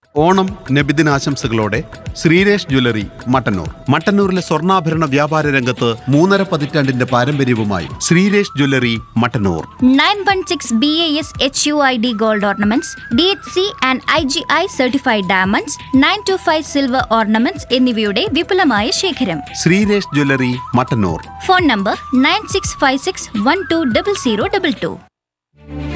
Onam നബിദിനാശംസകളോടെ Sreeresh jewellery Mattannur. മട്ടന്നൂരിലെ സ്വർണ്ണാഭരണ വ്യാപാര രംഗത്ത് 3.5 പതിറ്റാണ്ടിന്റെ പാരമ്പര്യവുമായി Sreeresh jewellery Mattannur. 916 BAS HUID gold ornaments, DHC and IGI certified diamonds, 925 silver ornaments എന്നിവയുടെ വിപുലമായ ശേഖരം. Sreeresh jewellery Mattannur. Phone number 9656120022.